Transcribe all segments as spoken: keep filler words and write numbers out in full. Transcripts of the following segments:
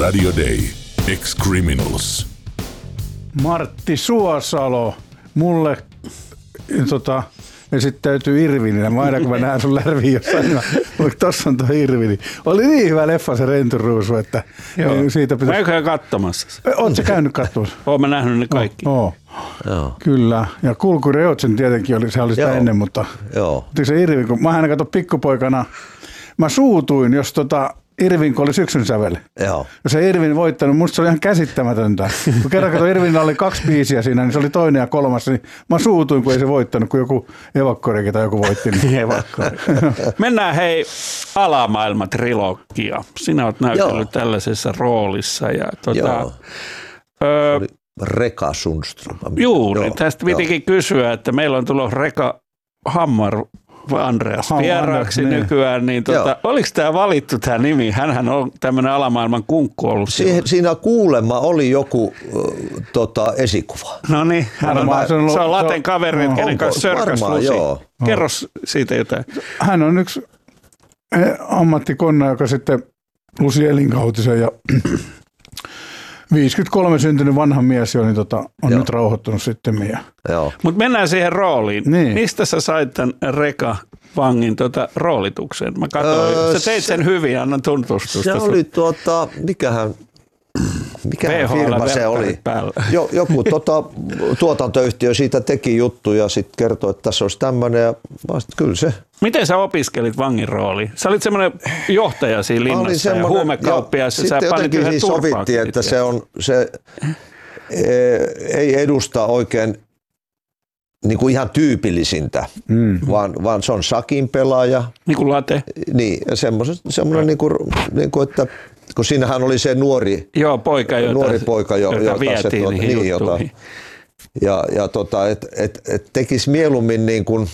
Radio Day. Ex-Criminals. Martti Suosalo. Mulle tota, esittäytyy Irvininä. Mä aina kun mä näen sun lärviin jossain, tossa on tuo Irvini. Oli niin hyvä leffa se Renturuusu, että siitä pitäisi... Mä käyn katsomassa. Oot sä käynyt katsomassa? Oon mä nähnyt ne kaikki. Oo. Joo. Kyllä. Ja Kulkuri Ootsen tietenkin oli, se oli sitä Joo. ennen, mutta Joo. se Irvin, kun mä aina katson pikkupoikana, mä suutuin, jos tota Irvinko oli syksyn sävel. Joo. Jos ei Irvin voittanut, musta se oli ihan käsittämätöntä. Kun kerran katsoin Irvinillä oli kaksi biisiä siinä, niin se oli toinen ja kolmas, niin mä suutuin, kun ei se voittanut, kun joku Evakkoreki tai joku voitti. Niin. Mennään hei Alamaailma-trilogia. Sinä olet näytellyt Joo. tällaisessa roolissa. Ja, tuota, öö, Reka Sundström. Juuri, Joo. tästä pitikin kysyä, että meillä on tullut Reka Hammar Andreas vieraaksi niin. nykyään, niin tuota, oliko tämä valittu tämä nimi? Hänhän on tämmöinen alamaailman kunkku ollut. Siihen, siinä kuulemma oli joku uh, tota, esikuva. No niin, hän on, mä, se on, se on Laten kaveri, no, kenen kanssa sörkäs Lusi. Kerro siitä jotain. Hän on yksi ammattikonna, joka sitten Lusi elinkautisen ja viisikymmentäkolme syntynyt vanha mies jo, niin tota, on Joo. nyt rauhoittunut sitten. Mutta mennään siihen rooliin. Niin. Mistä sä sait tämän Reka Vangin tota, roolituksen? Mä katsoin, öö, sä teit sen se, hyvin, annan tuntustusta. Se oli tuota, mikähän, mikähän firma se oli. Jo, joku tota, tuotantoyhtiö siitä teki juttuja ja sitten kertoi, että tässä olisi tämmöinen ja sit, kyllä se. Miten sä opiskelit Vangin rooliin? Sä olit semmoinen johtaja siinä linnassa ja huumekauppias ja sä panit yhden siis sovittiin, että se, on, se e, ei edusta oikein niin kuin ihan tyypillisintä, mm. vaan, vaan se on sakin pelaaja. Niin kuin Late. Niin, ja semmoinen, niin kuin, niin kuin, että kun siinähän oli se nuori, Joo, poika, jota, nuori poika, jota, jota vietiin se, tuota, niin, jota, ja, ja tota, että et, et tekisi mieluummin niin kuin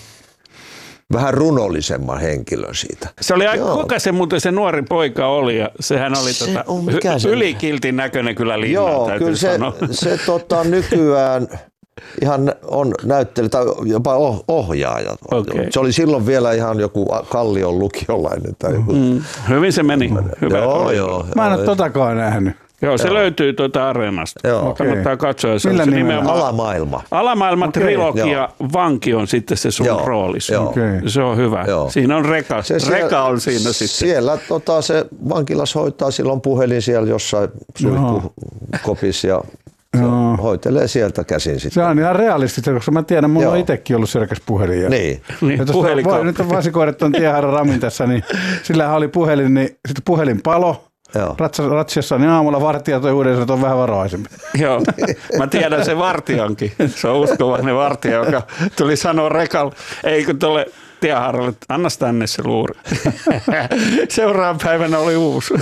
vähän runollisemman henkilön siitä. Se oli aika, kuka se muuten se nuori poika oli, ja sehän oli se tota, on, hy, ylikiltin näköinen kyllä linnaa, Joo, täytyy kyllä se, sanoa. se tota, nykyään ihan on näyttely tai jopa oh, ohjaaja. Okay. Se oli silloin vielä ihan joku Kallion lukiolainen tai joku. Mm, hyvin se meni. Hyvä. Joo, joo, Mä en ole totakaan nähnyt. Joo, se joo. löytyy tuota Areenasta. Joo. Kannattaa okay. katsoa. Se Millä se nimellä? Alamaailma. Alamaailma-trilogia, okay. Vanki on sitten se sun joo. roolissa. Okay. Se on hyvä. Joo. Siinä on Reka. Se siellä, Reka on siinä sitten. Siellä tota, se vankilas hoitaa, silloin puhelin siellä jossain suihkukopissa ja se hoitelee sieltä käsin sitten. Se on ihan realistista, koska mä tiedän, mulla Joo. on itsekin ollut selkäs puhelin. Ja niin. niin puhelikoppi. Nyt on vasikoidat tuon Tieharran Ramin tässä, niin sillähän oli puhelin, niin sitten puhelin palo. Ratsiassa, niin aamulla vartija toi uuden, että on vähän varoisempi. Joo, mä tiedän sen vartijankin. Se on uskovainen vartija, joka tuli sanoa Rekalle, eikö tuolle Tieharralle, että annas tänne se luuri. Seuraavan päivänä oli uusi.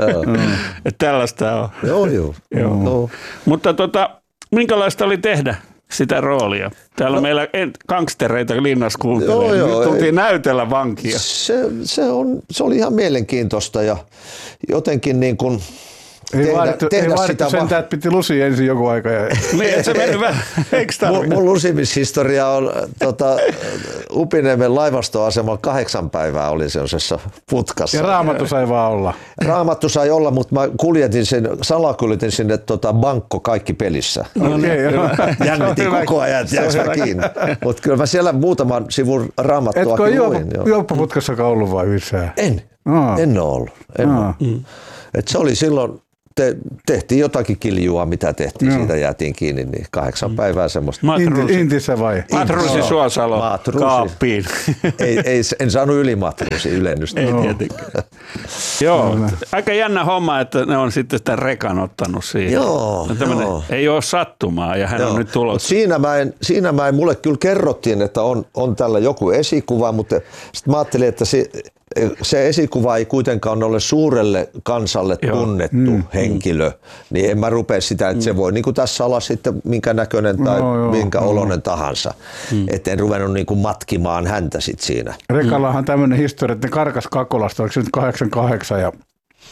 Että tällaista on. Joo, joo. joo. No. Mutta tota, minkälaista oli tehdä sitä roolia? Täällä on no. meillä gangstereita linnassa kuuntelee. Joo, joo, Nyt tultiin ei, näytellä vankia. Se, se, on, se oli ihan mielenkiintoista ja jotenkin niin kuin ei tehdä, vaadittu, tehdä ei sitä. Sen va- piti Lusi ensin joku aika. Ja... niin, et se meni vähän. Eikö tarvitse? Mun, mun lusimishistoria on tota, Upiniemen laivastoasemalla kahdeksan päivää oli sellaisessa putkassa. Ja Raamattu sai vaan olla. Raamattu sai olla, mutta mä kuljetin sen, salakuljetin sinne tota, Bankko kaikki pelissä. Okay, jännitin koko ajan, että jääks mä kiinni. Mutta kyllä mä siellä muutaman sivun Raamattuakin luin. Etkö juoppaputkassakaan ollut vai yhdessä? En, Aa. en ole ollut. En ole. Mm. Et se oli silloin, te, tehtiin jotakin kiljua, mitä tehtiin, Joo. siitä jäätiin kiinni, niin kahdeksan päivää semmoista. Matruusi. Intissä vai? Matruusi Suosalo Matruusi. Kaappiin. ei, ei, en saanut yli matruusi ylennystä. Ei tietenkään. Joo, aika jännä homma, että ne on sitten sitä Rekan ottanut siihen. Joo, joo. Ei ole sattumaa ja hän joo. on nyt tulossa. Siinä mä, en, siinä mä en, mulle kyllä kerrottiin, että on, on tällä joku esikuva, mutta sitten mä ajattelin, että se, se esikuva ei kuitenkaan ole suurelle kansalle tunnettu mm, henkilö, mm. niin en mä rupea sitä, että mm. se voi niin kuin tässä olla sitten minkä näköinen tai no, joo, minkä joo. oloinen tahansa. Mm. Että en ruvennut niin kuin matkimaan häntä sitten siinä. Rekallahan mm. tämmöinen historia, että ne karkas Kakolasta, oliko se nyt kahdeksankymmentäkahdeksan ja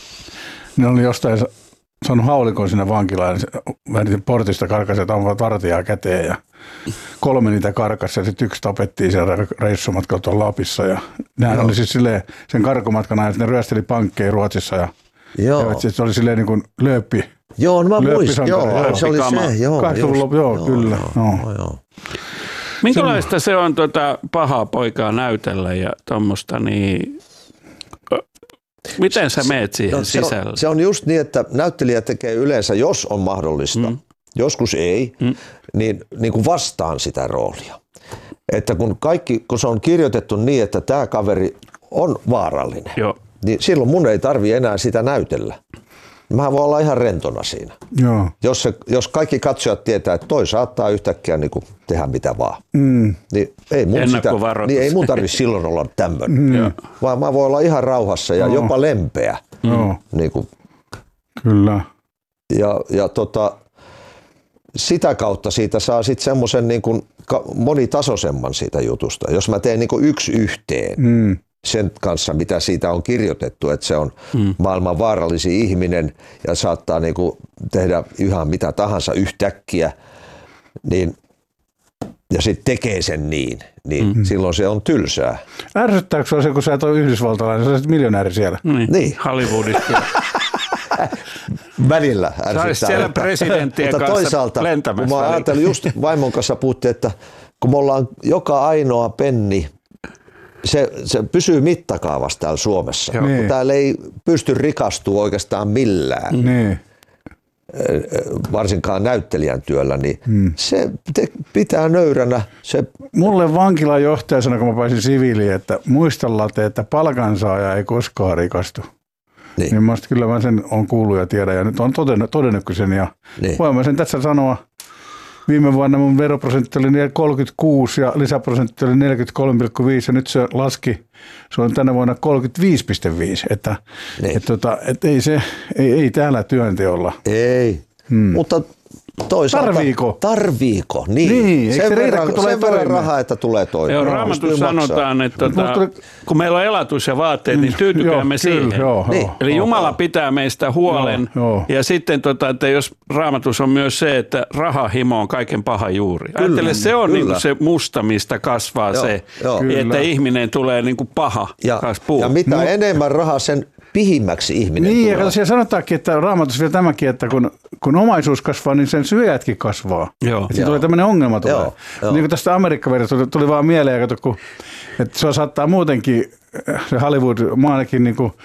ne oli jostain saanut haulikon siinä vankilaan, välitin portista karkasi, että ampuvat vartijaa käteen ja kolme niitä karkasi ja sitten yksi tapettiin siellä reissumatkalla tuolla Lapissa ja nehän no. oli siis silleen sen karkomatkan ajan, että ne ryösteli pankkeja Ruotsissa ja Joo. Ja se oli silleen niin kuin lööppi. Joo, no mä muistan. Lööppisankari, Joo, joo. se oli se. Joo, kahdeksankymmentäluvun, joo, joo, kyllä. Joo, Joo. joo. Minkälaista se on tuota pahaa poikaa näytellä ja tuommoista, niin miten sä meet siihen no, se sisälle? On, se on just niin, että näyttelijä tekee yleensä, jos on mahdollista, mm. joskus ei, mm. niin, niin kuin vastaan sitä roolia. Että kun kaikki, kun se on kirjoitettu niin, että tämä kaveri on vaarallinen, Joo. niin silloin mun ei tarvi enää sitä näytellä. Mä voin olla ihan rentona siinä. Joo. Jos, se, jos kaikki katsojat tietää, että toi saattaa yhtäkkiä niin kuin tehdä mitä vaan, Mm. niin ei mun, sitä, niin ei mun tarvitse silloin olla tämmöinen. Mm. Vaan mä voin olla ihan rauhassa ja no. jopa lempeä. No. Niin kuin. Kyllä. Ja, ja tota, sitä kautta siitä saa sitten semmoisen niin kuin monitasoisemman siitä jutusta. Jos mä teen niin kuin yksi yhteen mm. sen kanssa, mitä siitä on kirjoitettu, että se on mm. maailman vaarallisin ihminen ja saattaa niin kuin tehdä ihan mitä tahansa yhtäkkiä, niin, ja sitten tekee sen niin, niin mm. silloin se on tylsää. Ärsyttääkö se, kun sä et ole yhdysvaltalainen, sä olet miljonääri siellä? Niin, niin. Hollywoodissa. Välillä ärsyttää. Saisi siellä presidenttien mutta kanssa toisaalta, lentämässä. kun mä ajattelin just vaimon kanssa puhuttiin, että kun me ollaan joka ainoa penni, se, se pysyy mittakaavassa täällä Suomessa. Niin. Täällä ei pysty rikastumaan oikeastaan millään. Niin. Varsinkaan näyttelijän työllä, niin hmm. se te, pitää nöyränä. Se... Mulle vankilan johtaja sanoi, kun mä pääsin siviiliin, että muista Late, että palkansaaja ei koskaan rikastu. Niin. Niin mä kyllä mä sen on kuullut ja tiedän ja nyt on todennut, todennut sen ja niin. Voin mä sen tässä sanoa. Viime vuonna mun veroprosentti oli kolmekymmentäkuusi ja lisäprosentti oli neljäkymmentäkolme pilkku viisi ja nyt se laski, se on tänä vuonna kolmekymmentäviisi pilkku viisi. Että niin. et, tota, et ei, se, ei, ei täällä työnteolla. Ei, hmm. mutta toisaalta tarviiko? Tarviiko, niin. niin sen se verran, riitä, sen verran rahaa, että tulee toimeen. Joo, Raamatussa sanotaan, että tota, tuli... kun meillä on elatus ja vaatteet, niin tyytykäämme mm, siihen. Kyllä, joo, niin. joo, Eli Jumala joo. pitää meistä huolen. Joo, joo. Ja sitten, tota, että jos Raamatus on myös se, että rahahimo on kaiken paha juuri. Kyllä, ajattele, se on niin kuin se musta, mistä kasvaa joo, se, joo. että ihminen tulee niin kuin paha. Ja, ja mitä no. enemmän rahaa, sen pihimmäksi ihminen niin, tulee. Ja siellä sanotaankin, että Raamatus vielä tämäkin, että kun, kun omaisuus kasvaa, niin sen syöjätkin kasvaa. Joo. Että tulee tämmöinen ongelma tulee. Joo, joo. Niin kuin tästä Amerikka-versiosta tuli, tuli vaan mieleen, että, kun, että se saattaa muutenkin, se Hollywood, mä ainakin niin kuin,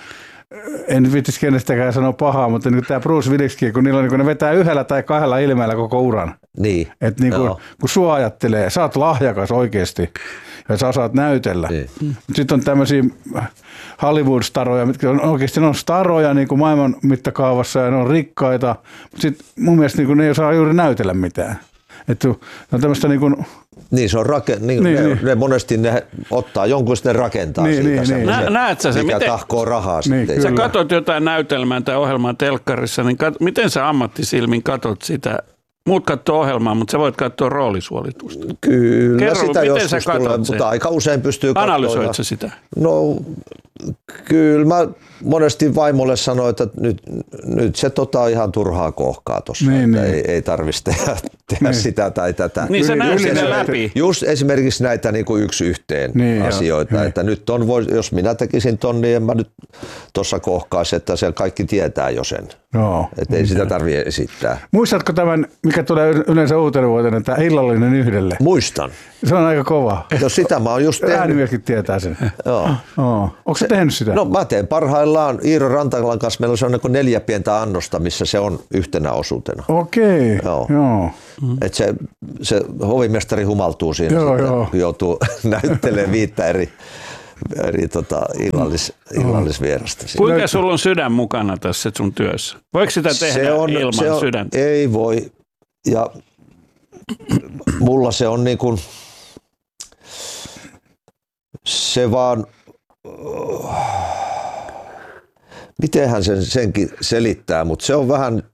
en viittisi kenestäkään sanoa pahaa, mutta niin tämä Bruce Williskin, kun, niillä on, niin kun ne vetää yhdellä tai kahdella ilmeellä koko uran. Niin. Että niin kun, kun sua ajattelee, sä oot lahjakas oikeasti ja sä osaat näytellä. Niin. Sitten on tämmöisiä Hollywood-staroja, mitkä on oikeasti ne on staroja niin kuin maailman mittakaavassa ja ne on rikkaita, mutta sitten mun mielestä niin kuin ne ei osaa juuri näytellä mitään. Että on tämmöistä niin kuin... Niin, se on rake... niin, niin, ne, niin. ne monesti ne ottaa jonkun, sitten ne rakentaa niin, siitä. Niin, se, niin. Se, Näet sä se, mikä miten... tahkoo rahaa niin, sitten. Sä katot jotain näytelmää tai ohjelmaa telkkarissa, niin kat... miten sä ammattisilmin katot sitä? Muut katsoo ohjelmaa, mutta sä voit katsoa roolisuolitusta. Kyllä, Kerro, sitä miten joskus sä katot tulee, sen? mutta aika usein pystyy katsoa. Analysoit sä sitä? No, kyllä mä monesti vaimolle sanoin, että nyt, nyt se tota ihan turhaa kohkaa tuossa, niin, niin. ei, ei tarvitsisi tehdä, tehdä niin. sitä tai tätä. Niin se näy sinne läpi. Just esimerkiksi näitä niin kuin yksi yhteen niin, asioita, jo, että niin. nyt on, jos minä tekisin ton, niin en mä nyt tuossa kohkaisi, että se kaikki tietää jo sen. No, että ei sitä tarvitse esittää. Muistatko tämän, mikä tulee yleensä uutena vuotena, tämä illallinen yhdelle? Muistan. Se on aika kova. No sitä mä oon just tehnyt. Äänimiehetkin tietää sen. Joo. Oh. Onko sä tehnyt sitä? No mä teen parhaillaan Iiro Rantalan kanssa. Meillä on sellainen neljä pientä annosta, missä se on yhtenä osuutena. Okei. Joo. Joo. Et se, se hovimestari humaltuu siinä, joo, sitten, joo. joutuu näyttelemään viittä eri, eri tota, illallis, illallisvierasta. Kuinka sulla on sydän mukana tässä sun työssä? Voiko sitä tehdä se on, ilman se on, sydäntä? Ei voi. Ja mulla se on niin kuin, se vaan, mitenhän sen senkin selittää, mutta se on vähän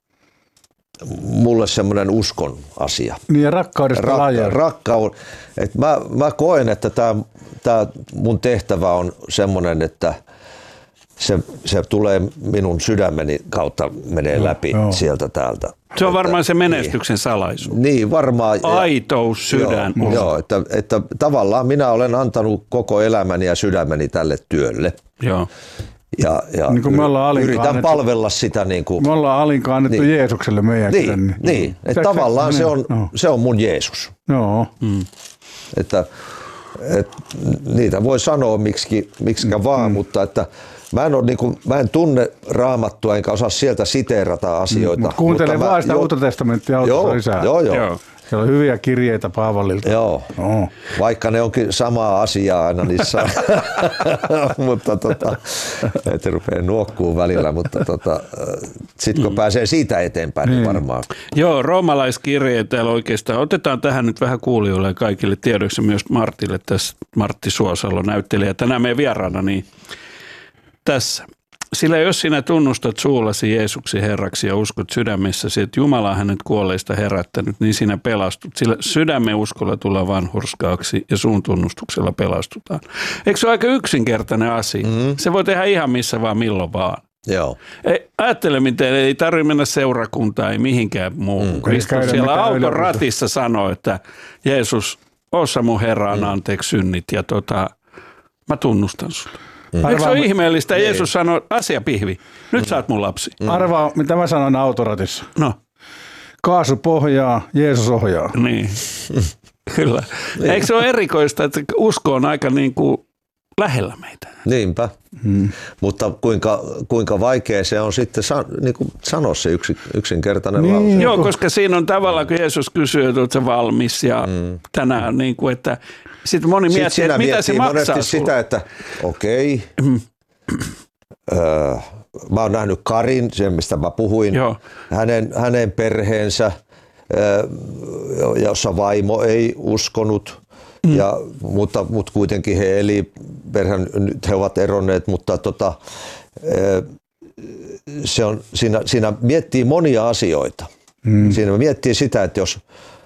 mulle semmoinen uskon asia. Niin ja rakkaudesta Rakka, laaja. Rakkaus. Et mä, mä koen, että tämä tää mun tehtävä on semmoinen, että se, se tulee minun sydämeni kautta, menee läpi joo, sieltä täältä. Se on varmaan se menestyksen niin, salaisuus. Niin, varmaan. Aitous, sydän. Joo, joo että, että tavallaan minä olen antanut koko elämäni ja sydämeni tälle työlle. Joo. Ja, ja Niin kuin me ollaan yritän annettu, palvella sitä. Niin kuin, me ollaan Alinkaan annettu niin. Jeesukselle meidän. Niin, niin. niin. Että Se, tavallaan se, se on, no. se on mun Jeesus. Joo. Mm. Että, et, niitä voi sanoa miksi, miksikä vaan, mm. mutta että mä en, ole, niin kuin, mä en tunne Raamattua enkä osaa sieltä siteerata asioita. Mm, kuuntele vaan sitä jo, Uutta testamenttia autossa lisää. Joo, joo. Joo. Siellä on hyviä kirjeitä Paavalilta. Joo, oh. vaikka ne onkin samaa asiaa aina niissä, mutta tota, että rupeaa nuokkuun välillä, mutta tota, sitten kun mm. pääsee siitä eteenpäin, niin varmaan. Joo, roomalaiskirje täällä oikeastaan. Otetaan tähän nyt vähän kuulijoille ja kaikille tiedoksi myös Martille, tässä Martti Suosalo näyttelijä tänään meidän vieraana, niin tässä. Sillä jos sinä tunnustat suullasi Jeesuksen Herraksi ja uskot sydämessäsi, että Jumala on hänet kuolleista herättänyt, niin sinä pelastut. Sillä sydämen uskolla tullaan vanhurskaaksi ja suun tunnustuksella pelastutaan. Eikö se ole aika yksinkertainen asia? Mm-hmm. Se voi tehdä ihan missä vaan, milloin vaan. Joo. Ei, ajattele, miten ei tarvitse mennä seurakuntaan, ei mihinkään muuhun. Mm. Kristus siellä auton ratissa sanoo, että Jeesus, ossa mun Herra, anna anteeksi synnit ja tota, mä tunnustan sulle. Mm. Eikö se ole ihmeellistä? Ei. Jeesus sanoi, asia pihvi, nyt mm. sä oot mun lapsi. Mm. Arvaa, mitä mä sanon autoratissa. No. Kaasu pohjaa, Jeesus ohjaa. Niin, kyllä. Niin. Eikö se ole erikoista, että usko on aika niin kuin lähellä meitä? Niinpä, hmm. mutta kuinka, kuinka vaikea se on sitten san, niin kuin sanoa se yksi, yksinkertainen niin. lause. Joo, koska siinä on tavallaan, kun Jeesus kysyy, että olet sä valmis ja hmm. tänään, niin kuin, että sitten moni miettii, sitten että mitä se maksaa monesti sulla. Sitä, että okei, okay, hmm. öö, mä oon nähnyt Karin, sen mistä mä puhuin, hänen, hänen perheensä, öö, jossa vaimo ei uskonut. Mm. Ja, mutta, mutta kuitenkin he eli, perheen, nyt he ovat eronneet, mutta tota, se on, siinä, siinä miettii monia asioita. Mm. Siinä miettii sitä, että jos,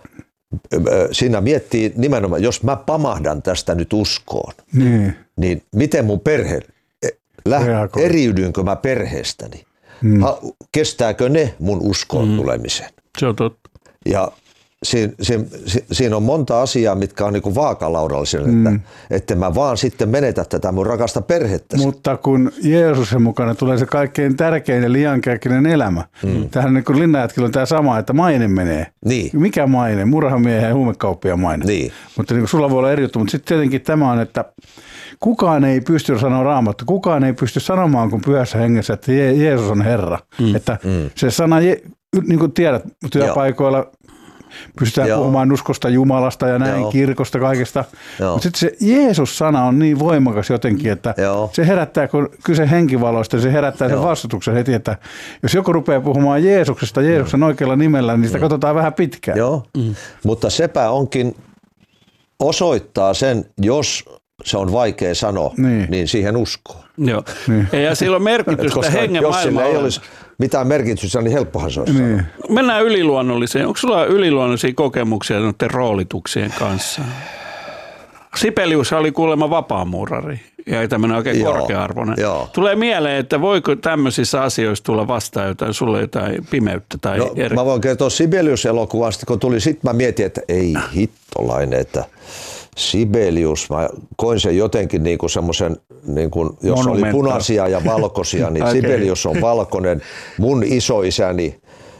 siinä miettii nimenomaan, jos mä pamahdan tästä nyt uskoon, mm. niin miten mun perhe, läht, eriydynkö mä perheestäni? Mm. Ha, kestääkö ne mun uskoon mm. tulemisen? Se on totta. Ja Siin, siin, siinä on monta asiaa, mitkä on niinku vaakalaudalla sille, mm. että, että mä vaan sitten menetä tätä mun rakasta perhettä. Mutta kun Jeesuksen mukana tulee se kaikkein tärkein ja liiankäykkinen elämä. Mm. Tähän niin kuin Linnajätkillä on tämä sama, että maine menee. Niin. Mikä maine? Murhamiehen ja huumekauppia maine. Niin. Mutta niin kuin sulla voi olla eri juttu, mutta sitten tietenkin tämä on, että kukaan ei pysty sanoa Raamattu, kukaan ei pysty sanomaan kuin pyhässä hengessä, että Jeesus on Herra. Mm. Että mm. se sana, niin kuin tiedät, työpaikoilla Joo. pystytään Joo. puhumaan uskosta Jumalasta ja näin, Joo. kirkosta, kaikesta. Mutta sitten se Jeesus-sana on niin voimakas jotenkin, että Joo. se herättää, kun kyse henkivaloista, se herättää Joo. sen vastutuksen heti, että jos joku rupeaa puhumaan Jeesuksesta, Jeesuksen mm. oikealla nimellä, niin sitä mm. katsotaan vähän pitkään. Joo, mm. mutta sepä onkin osoittaa sen, jos se on vaikea sanoa, niin, niin siihen uskoo. Joo. Niin. Ja sillä on merkitystä hengen jos sillä ei maailmalla. olisi mitään merkitystä, niin helppohan se olisi niin. sanoa. Mennään yliluonnolliseen. Onko sulla yliluonnollisia kokemuksia noiden roolituksien kanssa? Sibelius oli kuulemma vapaamuurari ja tämmöinen oikein Joo. korkea-arvoinen. Joo. Tulee mieleen, että voiko tämmöisissä asioissa tulla vastaan jotain, sulle jotain pimeyttä tai no, eri... Mä voin kertoa Sibelius-elokuvasta, kun tuli, sitten mä mietin, että ei hittolainen, että Sibelius, mä koin sen jotenkin niin kuin semmoisen, niin kuin, jos Monumenta. Oli punaisia ja valkoisia, niin okay. Sibelius on valkoinen. Mun isoisäni,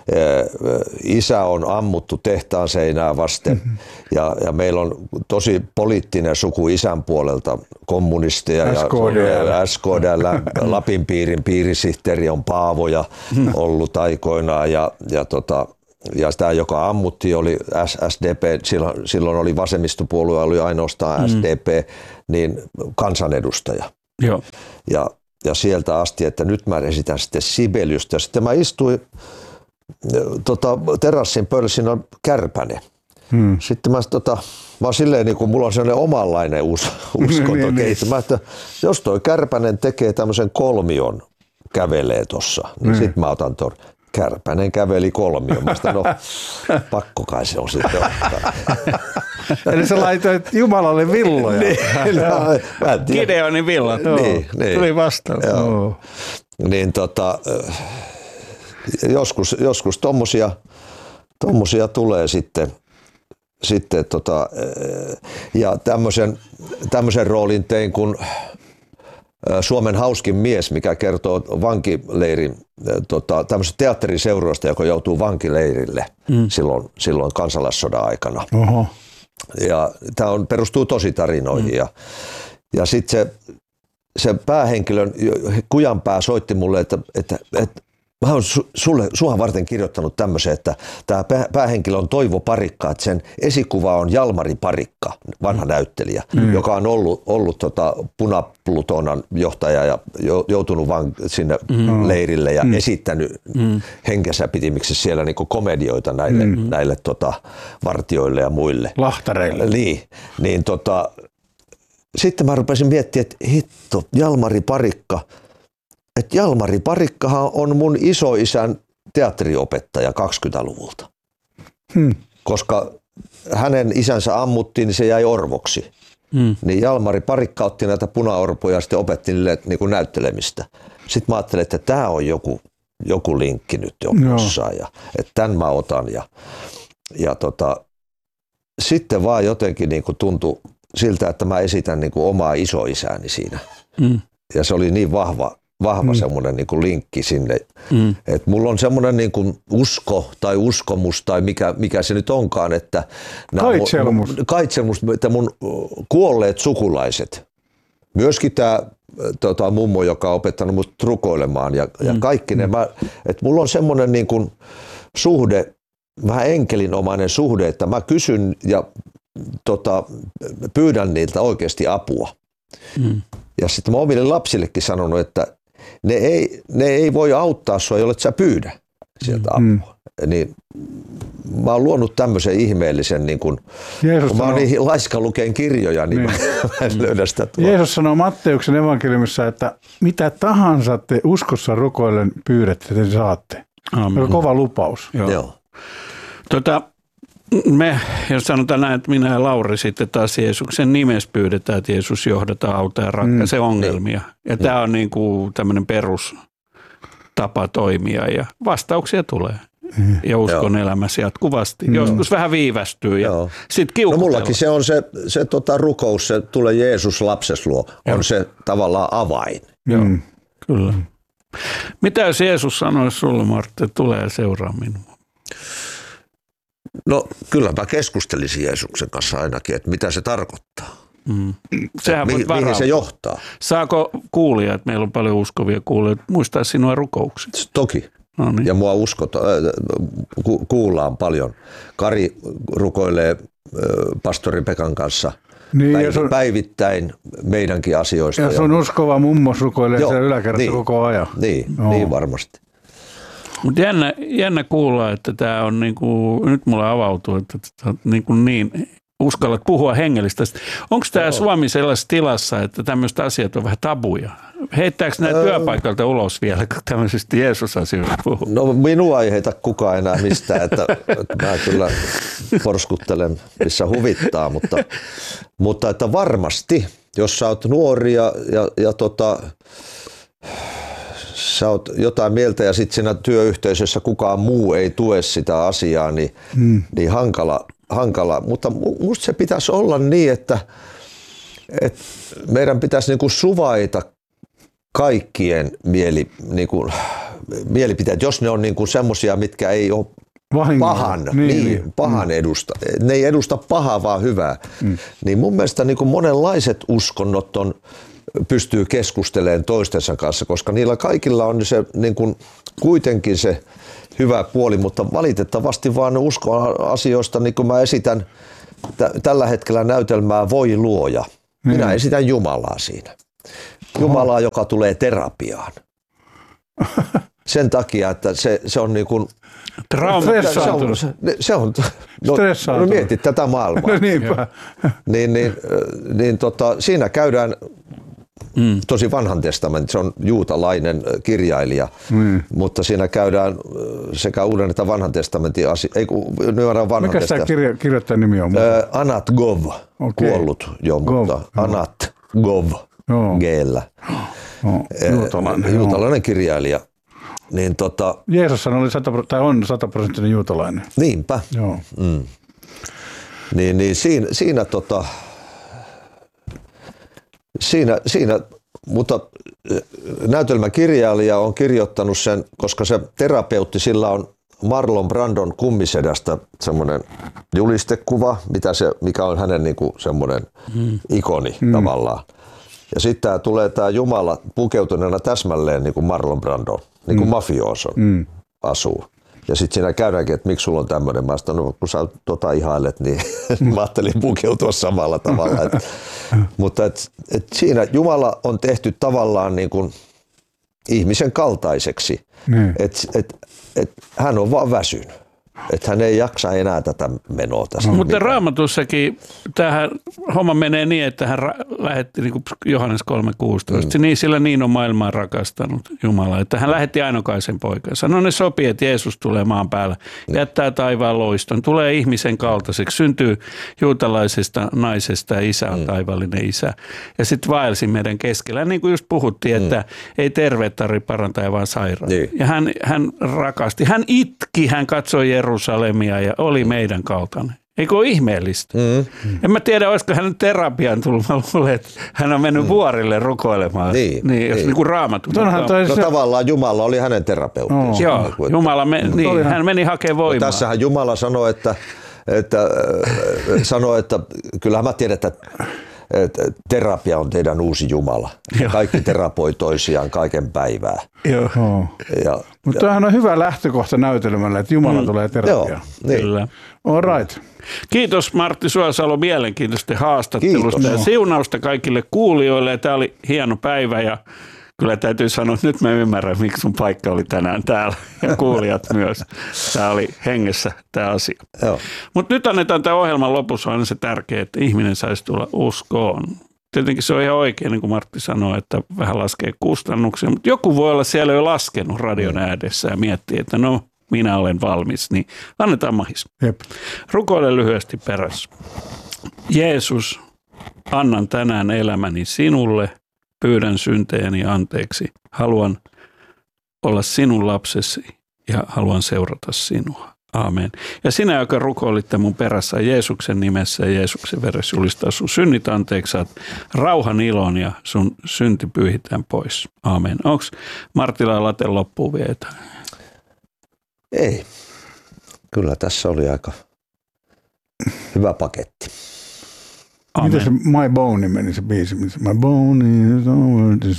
isä on ammuttu tehtaan seinää vasten mm-hmm. ja, ja meillä on tosi poliittinen suku isän puolelta, kommunisteja S K D L. ja S K D L, Lapin piirin piirisihteeri on Paavoja ollut aikoinaan ja, ja tota, ja tämä, joka ammutti, oli S D P, silloin, silloin oli vasemmistopuolue, oli ainoastaan mm. S D P, niin kansanedustaja. Joo. Ja, ja sieltä asti, että nyt mä esitän sitten Sibeliusta. Ja sitten mä istuin tota, terassin pöydällä, siinä on Kärpänen. Hmm. Sitten mä, tota, mä oon silleen, niin kuin mulla on sellainen omanlainen us, uskonto kehittymä, että jos toi Kärpänen tekee tämmöisen kolmion, kävelee tossa, niin hmm. sit mä otan ton. Kärpänen käveli kolmioon. Mä sitä, no pakko kai se on sitten ottaa. Eli sä laitoit Jumalalle villoja. niin, no, Gideonin villat. Niin, niin. Tuli vastaus. Oh. Niin tota, joskus, joskus tommosia, tommosia tulee sitten, sitten tota, ja tämmöisen, tämmöisen roolin tein, kun Suomen hauskin mies, mikä kertoo vankileirin tota, tämmöisestä teatteriseuroista, joka joutuu vankileirille mm. silloin, silloin kansalaissodan aikana. Oho. Ja tämä on, perustuu tositarinoihin. Mm. Ja, ja sitten se, se päähenkilön Kujanpää soitti mulle, että, että, että mä oon sulle, sua varten kirjoittanut tämmöisen, että tämä päähenkilö on Toivo Parikka, että sen esikuva on Jalmari Parikka, vanha mm. näyttelijä, mm. joka on ollut, ollut tota Puna-Plutonan johtaja ja joutunut vaan sinne mm. leirille ja mm. esittänyt mm. henkensä pitimiksi siellä niinku komedioita näille, mm. näille tota vartijoille ja muille. Lahtareille. Niin, niin tota, sitten mä rupesin miettimään, että hitto, Jalmari Parikka, että Jalmari Parikkahan on mun isoisän teatteriopettaja kaksikymmentäluvulta, hmm. koska hänen isänsä ammuttiin, niin se jäi orvoksi. Hmm. Niin Jalmari Parikka otti näitä punaorpoja ja sitten opetti niille niin kuin näyttelemistä. Sitten mä ajattelin, että tämä on joku, joku linkki nyt jossain, ja että tämän mä otan. Ja, ja tota, sitten vaan jotenkin niin kuin tuntui siltä, että mä esitän niin kuin omaa isoisääni siinä. Hmm. Ja se oli niin vahva. Vahva mm. semmoinen niin kuin linkki sinne. Mm. Että mulla on semmoinen niin kuin usko tai uskomus tai mikä, mikä se nyt onkaan, että kaitselmus. Mun, kaitselmus, että mun kuolleet sukulaiset, myöskin tämä tota, mummo, joka on opettanut mut rukoilemaan ja, mm. ja kaikki ne, mä, että mulla on semmoinen niin kuin suhde, vähän enkelinomainen suhde, että mä kysyn ja tota, pyydän niiltä oikeasti apua. Mm. Ja sitten mä oon omille lapsillekin sanonut, että ne ei, ne ei voi auttaa sua, jollet sä pyydä sieltä apua. Mm. Niin mä oon luonut tämmöisen ihmeellisen, niin kun, kun mä oon niin laiska lukeen kirjoja, niin, niin. mä en löydä sitä tuolla. Jeesus sanoo Matteuksen evankeliumissa, että mitä tahansa te uskossa rukoillen pyydätte, te saatte. Aika kova lupaus. Joo. Joo. Tota, me, jos sanotaan näin, että minä ja Lauri sitten taas Jeesuksen nimessä pyydetään, että Jeesus johdataan, auttaa ja ratkaisee mm. ongelmia. Niin. Ja mm. tämä on niin kuin tämmöinen perustapa toimia ja vastauksia tulee. Mm. Ja uskon Joo. elämässä jatkuvasti. Mm. Joskus vähän viivästyy ja sitten kiukutellaan. No mullakin se on se, se tota rukous, se tulee Jeesus lapses luo, on Joo. se tavallaan avain. Joo, mm. kyllä. Mm. Mitä jos Jeesus sanoisi sulle, Martti, että tulee seuraa minua? No kyllä mä keskustelisin Jeesuksen kanssa ainakin, että mitä se tarkoittaa. Mm. Sehän Mi- mihin se johtaa. Saako kuulijat, että meillä on paljon uskovia kuulijoita, muistaa sinua rukouksissa? Toki. No niin. Ja mua uskota, äh, ku- kuullaan paljon. Kari rukoilee äh, pastori Pekan kanssa niin, päiv- sun, päivittäin meidänkin asioista. Ja sun uskova mummos rukoilee siellä yläkerrassa niin, koko ajan. Niin, no. niin varmasti. Mutta jännä, jännä kuulla, että tämä on niinku, nyt mulle avautuu, että niinku niin, uskallat puhua hengellistä. Onko tämä Suomi sellaisessa tilassa, että tämmöiset asiat on vähän tabuja? Heittääkö nämä öö, työpaikalta ulos vielä, kun tämmöisistä Jeesus-asioista puhuu? No minua ei heitä kukaan enää mistään, että, että mä kyllä porskuttelen, missä huvittaa, mutta, mutta että varmasti, jos sä oot nuori ja, ja, ja tota... sä oot jotain mieltä ja sitten siinä työyhteisössä kukaan muu ei tue sitä asiaa, niin, hmm. niin hankala, hankala. Mutta musta se pitäisi olla niin, että, että meidän pitäisi niinku suvaita kaikkien mieli, niinku, mielipiteet, jos ne on niinku semmoisia, mitkä ei ole pahan, niin, niin, niin. pahan mm. edusta. Ne ei edusta pahaa, vaan hyvää. Mm. Niin mun mielestä niinku monenlaiset uskonnot on pystyy keskustelemaan toistensa kanssa, koska niillä kaikilla on se niin kuin, kuitenkin se hyvä puoli, mutta valitettavasti vaan uskoasioista, niin kuin mä esitän t- tällä hetkellä näytelmää Voi luoja. Minä mm. esitän Jumalaa siinä. Jumalaa, Oho. joka tulee terapiaan. Sen takia, että se, se on niin kuin... Stressaantunut. Se on, se on no, no mietit tätä maailmaa. No niinpä. niin, niin, niin tota, siinä käydään mm. tosi vanhan testamentin, se on juutalainen kirjailija, mm. mutta siinä käydään sekä uuden että vanhan testamentin asia. Ei kun vanhan Mikä sitä kirja, kirjoittajan nimi on? Ä, Anat Gov, okay. kuollut jo, Gov, mutta joo. Anat Gov, G-llä. Juutalainen, juutalainen kirjailija. Niin tota, Jeesus oli sata, tai on sataprosenttinen juutalainen. Niinpä. Joo. Mm. Niin, niin siinä, siinä, tota, siinä, siinä mutta näytelmäkirjailija on kirjoittanut sen, koska se terapeutti, sillä on Marlon Brandon Kummisedästä semmoinen julistekuva, mitä se, mikä on hänen niinku semmoinen mm. ikoni mm. tavallaan. Ja sitten tää tulee tämä Jumala pukeutuneena täsmälleen niin kuin Marlon Brando, niin kuin mm. mafioso mm. asuu. Ja sitten siinä käydäänkin, että miksi sulla on tämmöinen. Mä sanoin, no, kun sä tota ihailet, niin mä ajattelin pukeutua samalla tavalla. Et, mutta et, et siinä Jumala on tehty tavallaan niin kuin ihmisen kaltaiseksi. Mm. Että et, et, hän on vaan väsynyt. Että hän ei jaksa enää tätä menoa tästä. No, mutta Raamatussakin tämähän homma menee niin, että hän ra- lähetti niin kuin Johannes kolme kuusitoista. Mm. Niin sillä niin on maailmaa rakastanut Jumala, että hän lähetti ainokaisen poikansa. No ne sopii, että Jeesus tulee maan päällä, mm. jättää taivaan loiston, tulee ihmisen kaltaiseksi, syntyy juutalaisesta naisesta ja isä on mm. taivallinen isä. Ja sitten vaelsi meidän keskellä, niin kuin just puhuttiin, että mm. ei terveet tarvitse parantaa, vaan sairaan. Niin. Ja hän, hän rakasti, hän itki, hän katsoi Jerusalemia ja oli meidän kaltainen. Eikö ole ihmeellistä? Mm. En mä tiedä, olisiko hän terapiaan tullut. Mä luulen, että hän on mennyt mm. vuorille rukoilemaan. Niin, niin, jos niin. niin kuin Raamattu. No se... tavallaan Jumala oli hänen terapeuttinsa. Oh. Joo, Jumala me, niin, niin, hän meni hakemaan voimaa. No tässähän Jumala sanoi, että, että, sanoi, että kyllähän mä tiedän, että että terapia on teidän uusi Jumala. Kaikki terapoi toisiaan kaiken päivää. Joo. Ja, mutta tämähän on hyvä lähtökohta näytelmälle, että Jumala mm. tulee terapiaan. Joo, niin. Kyllä. All right. Kiitos Martti Suosalo mielenkiintoista haastattelusta Kiitos. Ja siunausta kaikille kuulijoille. Tämä oli hieno päivä ja kyllä täytyy sanoa, että nyt mä ymmärrän, miksi sun paikka oli tänään täällä ja kuulijat myös. Tämä oli hengessä tämä asia. Mutta nyt annetaan tämä ohjelman lopussa on se tärkeä, että ihminen saisi tulla uskoon. Tietenkin se on ihan oikein, niin kuin Martti sanoi, että vähän laskee kustannuksia, mutta joku voi olla siellä jo laskenut radion ääressä ja miettii, että no minä olen valmis, niin annetaan mahis. Jep. Rukoile lyhyesti perässä. Jeesus, annan tänään elämäni sinulle. Pyydän syntejäni anteeksi. Haluan olla sinun lapsesi ja haluan seurata sinua. Aamen. Ja sinä, joka rukoilitte mun perässä Jeesuksen nimessä ja Jeesuksen veressä julistaa sun synnit anteeksi, saat rauhan ilon ja sun synti pyyhitään pois. Aamen. Onko Martilla late loppuun vielä jotain? Ei. Kyllä tässä oli aika hyvä paketti. Amen. Miten se My Bone meni se biisi? My bone is over the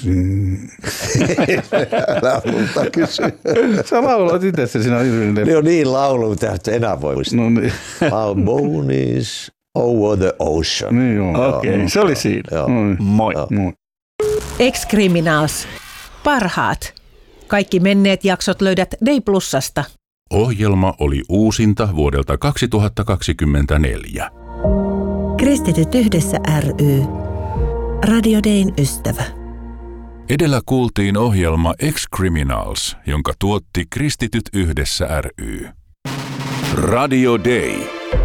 sea. Laululta kysy. Sä laulat itse se siinä. Ne on niin laulu, että et enää voi muistaa. No niin. My bone is over the ocean. Niin joo. Okei, okay, se oli siinä. Joo. Moi. Moi. Ex-Criminals. Parhaat. Kaikki menneet jaksot löydät Day Plusasta. Ohjelma oli uusinta vuodelta kaksituhattakaksikymmentäneljä. Kristityt yhdessä ry. Radio Dayn ystävä. Edellä kuultiin ohjelma Ex-Criminals, jonka tuotti Kristityt yhdessä ry. Radio Day.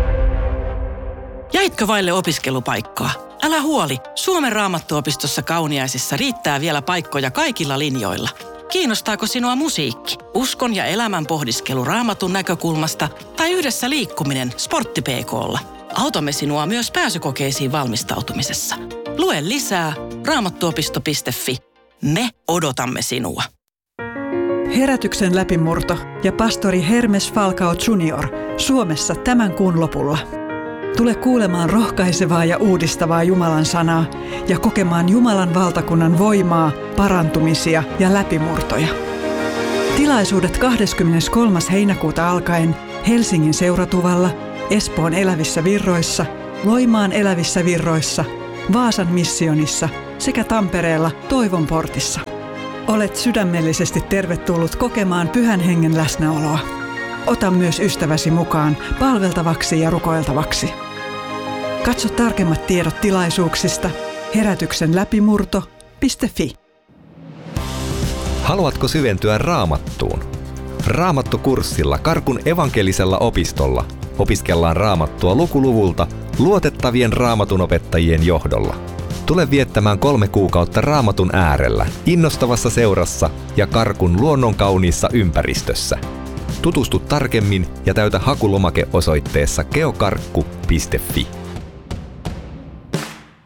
Jäitkö vaille opiskelupaikkaa? Älä huoli, Suomen Raamattuopistossa Kauniaisissa riittää vielä paikkoja kaikilla linjoilla. Kiinnostaako sinua musiikki, uskon ja elämän pohdiskelu Raamatun näkökulmasta tai yhdessä liikkuminen Sportti P K:lla? Autamme sinua myös pääsykokeisiin valmistautumisessa. Lue lisää raamattuopisto piste fi. Me odotamme sinua. Herätyksen läpimurto ja pastori Hermes Falcao junior Suomessa tämän kuun lopulla. Tule kuulemaan rohkaisevaa ja uudistavaa Jumalan sanaa ja kokemaan Jumalan valtakunnan voimaa, parantumisia ja läpimurtoja. Tilaisuudet kahdeskymmeneskolmas heinäkuuta alkaen Helsingin Seuratuvalla, Espoon Elävissä Virroissa, Loimaan Elävissä Virroissa, Vaasan missionissa sekä Tampereella Toivon portissa. Olet sydämellisesti tervetullut kokemaan Pyhän Hengen läsnäoloa. Ota myös ystäväsi mukaan palveltavaksi ja rukoiltavaksi. Katso tarkemmat tiedot tilaisuuksista herätyksen läpimurto piste fi. Haluatko syventyä Raamattuun? Raamattukurssilla Karkun evankelisella opistolla opiskellaan Raamattua lukuluvulta luotettavien raamatunopettajien johdolla. Tule viettämään kolme kuukautta Raamatun äärellä, innostavassa seurassa ja Karkun luonnonkauniissa ympäristössä. Tutustu tarkemmin ja täytä hakulomake osoitteessa geokarkku piste fi.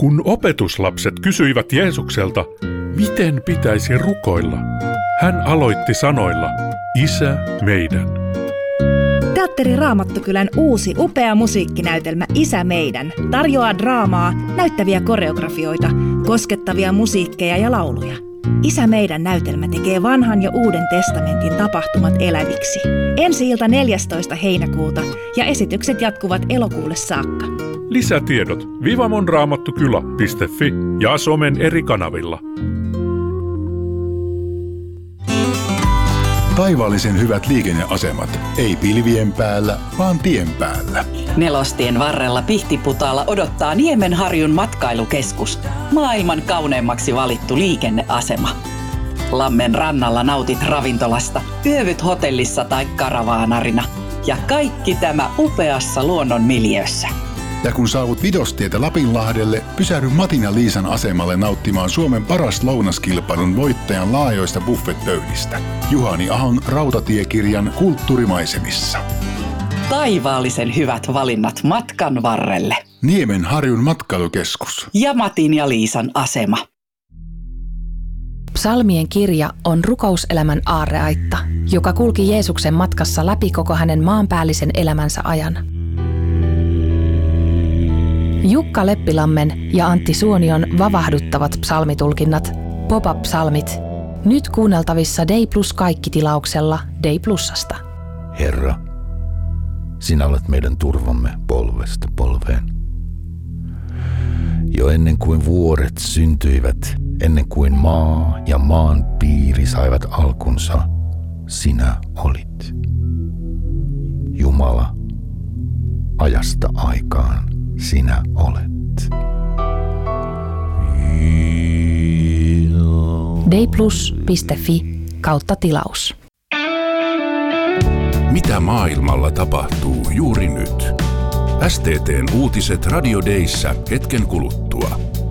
Kun opetuslapset kysyivät Jeesukselta, miten pitäisi rukoilla, hän aloitti sanoilla, Isä meidän. Teatteri Raamattukylän uusi upea musiikkinäytelmä Isä meidän tarjoaa draamaa, näyttäviä koreografioita, koskettavia musiikkeja ja lauluja. Isä meidän näytelmä tekee vanhan ja uuden testamentin tapahtumat eläviksi. Ensi-ilta neljästoista heinäkuuta ja esitykset jatkuvat elokuulle saakka. Lisätiedot vivamonraamattukylä piste fi ja somen eri kanavilla. Taivaallisen hyvät liikenneasemat. Ei pilvien päällä, vaan tien päällä. Nelostien varrella Pihtiputaalla odottaa Niemenharjun matkailukeskus. Maailman kauneimmaksi valittu liikenneasema. Lammen rannalla nautit ravintolasta, yövyt hotellissa tai karavaanarina. Ja kaikki tämä upeassa luonnon miljöössä. Ja kun saavut Vidostietä Lapinlahdelle, pysähdy Matin ja Liisan asemalle nauttimaan Suomen paras lounaskilpailun voittajan laajoista buffetpöydistä. Juhani Ahon rautatiekirjan Kulttuurimaisemissa. Taivaallisen hyvät valinnat matkan varrelle. Niemenharjun matkailukeskus. Ja Matin ja Liisan asema. Psalmien kirja on rukouselämän aarreaitta, joka kulki Jeesuksen matkassa läpi koko hänen maanpäällisen elämänsä ajan. Jukka Leppilammen ja Antti Suonion vavahduttavat psalmitulkinnat, pop-up-psalmit, nyt kuunneltavissa Day Plus kaikki-tilauksella Day Plusasta. Herra, sinä olet meidän turvamme polvesta polveen. Jo ennen kuin vuoret syntyivät, ennen kuin maa ja maan piiri saivat alkunsa, sinä olit. Jumala, ajasta aikaan sinä olet. dayplus piste fi kautta tilaus. Mitä maailmalla tapahtuu juuri nyt? S T T:n uutiset Radio Dayssä hetken kuluttua.